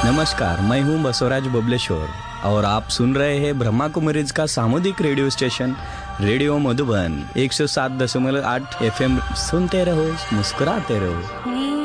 नमस्कार, मैं हूं बसवराज बबलेश्वर और आप सुन रहे हैं ब्रह्मा कुमारीज का सामुदायिक radio station radio Madhuban 107.8 FM। सुनते रहो, मुस्कुराते रहो।